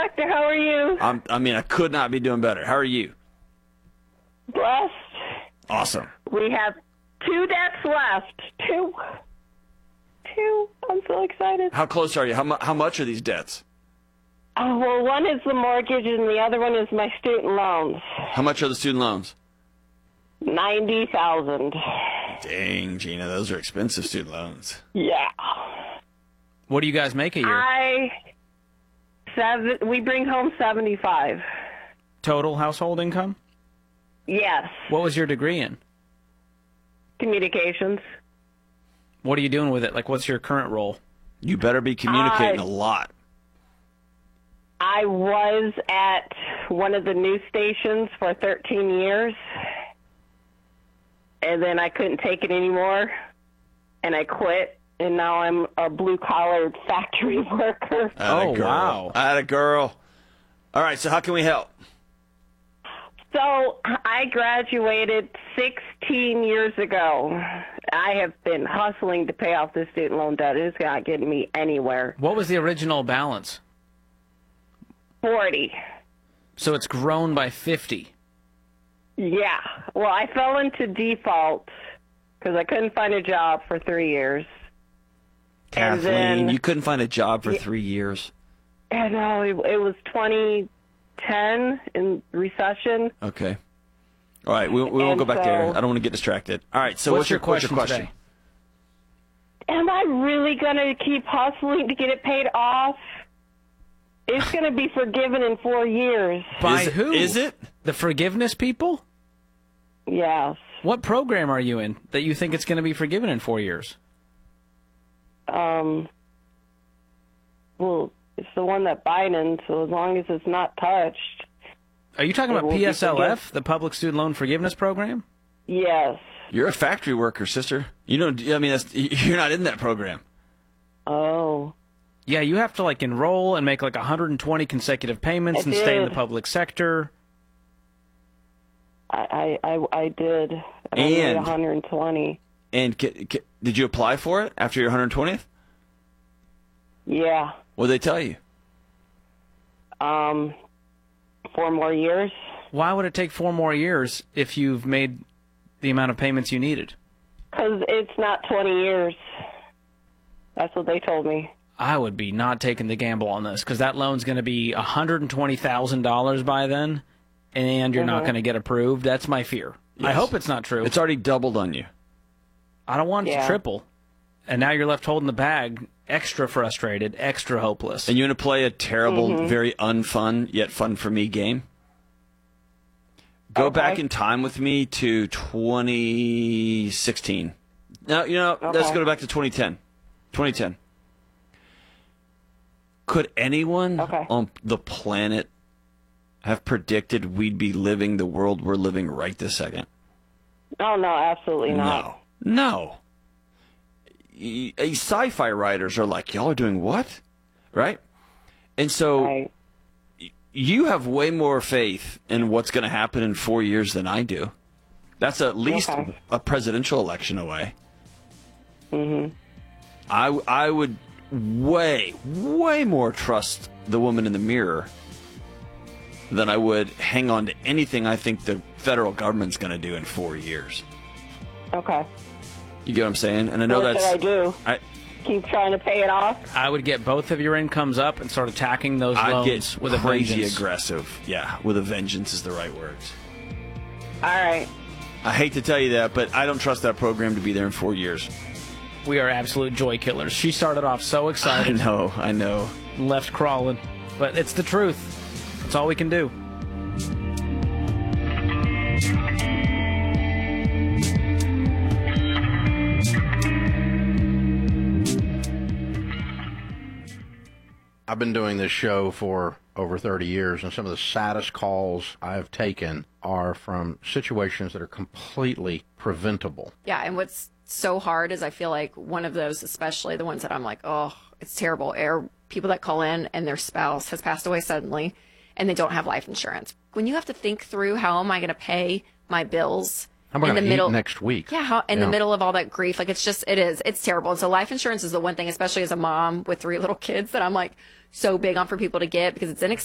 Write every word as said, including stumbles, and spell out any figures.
Doctor. How are you? I'm, I mean, I could not be doing better. How are you? Blessed. Awesome. We have two debts left. Two. Two. I'm so excited. How close are you? How, mu- how much are these debts? Oh, well, one is the mortgage and the other one is my student loans. How much are the student loans? ninety thousand dollars. Dang, Gina, those are expensive student loans. Yeah. What do you guys make a year? I, seven, we bring home seventy-five. Total household income? Yes. What was your degree in? Communications. What are you doing with it? Like, what's your current role? You better be communicating Uh, a lot. I was at one of the news stations for thirteen years, and then I couldn't take it anymore, and I quit, and now I'm a blue-collar factory worker. Oh, Atta girl. wow. Atta girl. All right, so how can we help? So I graduated sixteen years ago. I have been hustling to pay off this student loan debt. It's not getting me anywhere. What was the original balance? forty. So it's grown by fifty. Yeah. Well, I fell into default because I couldn't find a job for three years. And Kathleen, then- you couldn't find a job for three years. I know, it, it was twenty ten in recession. Okay. All right, we, we won't And go back so- there. I don't want to get distracted. All right, so what's, what's, your question, what's your question? today? Am I really going to keep hustling to get it paid off? It's going to be forgiven in four years. By Is it- who? is it? The forgiveness people? Yes. What program are you in that you think it's going to be forgiven in four years? Um, well, it's the one that Biden, so as long as it's not touched. Are you talking It about will be P S L F, forgiven. the Public Student Loan Forgiveness Program? Yes. You're a factory worker, sister. You know, I mean, that's, you're not in that program. Oh. Yeah, you have to like enroll and make like one hundred twenty consecutive payments I and stay in the did. public sector. I, I, I, I did. I only made And- one hundred twenty. And ca- ca- did you apply for it after your one hundred twentieth? Yeah. What did they tell you? Um, four more years. Why would it take four more years if you've made the amount of payments you needed? Because it's not twenty years. That's what they told me. I would be not taking the gamble on this because that loan's going to be one hundred twenty thousand dollars by then, and you're not Mhm. going to get approved. That's my fear. I Yes. hope it's not true. It's already doubled on you. I don't want it Yeah. to triple. And now you're left holding the bag, extra frustrated, extra hopeless. And you want to play a terrible, very unfun, yet fun for me game? Go Okay. back in time with me to twenty sixteen. No, you know, let's Okay. go back to twenty ten. twenty ten. Could anyone Okay. on the planet have predicted we'd be living the world we're living right this second? Oh, no, absolutely not. No. No. Y- y- Sci-fi writers are like, y'all are doing what? Right? And so Right. you have way more faith in what's going to happen in four years than I do. That's at least Okay. a presidential election away. Mm-hmm. I, I would way, way more trust the woman in the mirror than I would hang on to anything I think the federal government's going to do in four years. Okay. You get what I'm saying? And I know What that's... should I do? I, Keep trying to pay it off? I would get both of your incomes up and start attacking those I'd loans get with a crazy vengeance. aggressive. Yeah, with a vengeance is the right words. All right. I hate to tell you that, but I don't trust that program to be there in four years. We are absolute joy killers. She started off so I excited, know, I know. left crawling. But it's the truth. That's all we can do. I've been doing this show for over thirty years, and some of the saddest calls I've taken are from situations that are completely preventable. Yeah, and what's so hard is I feel like one of those, especially the ones that I'm like, oh, it's terrible, are people that call in and their spouse has passed away suddenly and they don't have life insurance. When you have to think through how am I going to pay my bills How am I in the going to middle eat next week? Yeah, how, in Yeah. the middle of all that grief, like it's just, it is, it's terrible. And so life insurance is the one thing, especially as a mom with three little kids, that I'm like so big on for people to get because it's inexpensive.